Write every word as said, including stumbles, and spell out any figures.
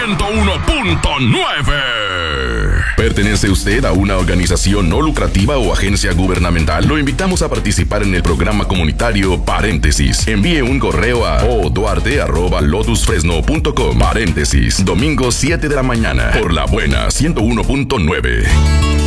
ciento uno punto nueve. ¿Pertenece usted a una organización no lucrativa o agencia gubernamental? Lo invitamos a participar en el programa comunitario Paréntesis. Envíe un correo a oduarte arroba lotus fresno punto com. Paréntesis, domingo siete de la mañana, por la buena ciento uno punto nueve.